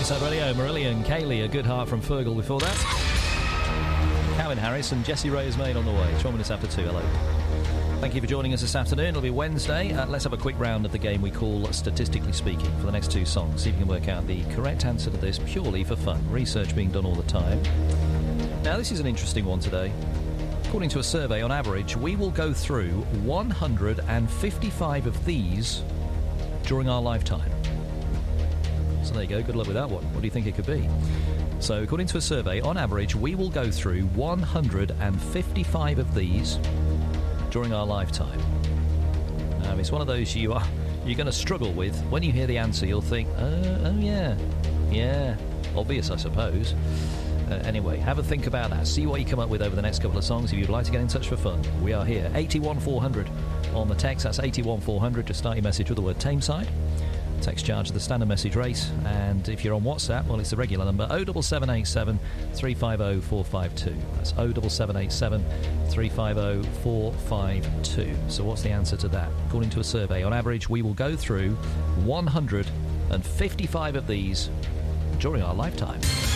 Sunset Radio, Marillion, Kaylee, A Good Heart from Fergal before that. Calvin Harris and Jessie Ray is made on the way. 12 minutes after 2, hello. Thank you for joining us this afternoon. It'll be Wednesday. Let's have a quick round of the game we call Statistically Speaking for the next two songs. See if you can work out the correct answer to this purely for fun. Research being done all the time. Now, this is an interesting one today. According to a survey, on average, we will go through 155 of these during our lifetime. So there you go. Good luck with that one. What do you think it could be? So, according to a survey, on average, we will go through 155 of these during our lifetime. It's one of those you're going to struggle with. When you hear the answer, you'll think, oh yeah, obvious, I suppose. Anyway, have a think about that. See what you come up with over the next couple of songs. If you'd like to get in touch for fun, we are here. 81400 on the text. That's 81400 to start your message with the word Tameside. Text charge of the standard message rate. And if you're on WhatsApp, well, it's the regular number 07787 350 452. That's 07787 350 452. So what's the answer to that? According to a survey, on average, we will go through 155 of these during our lifetime.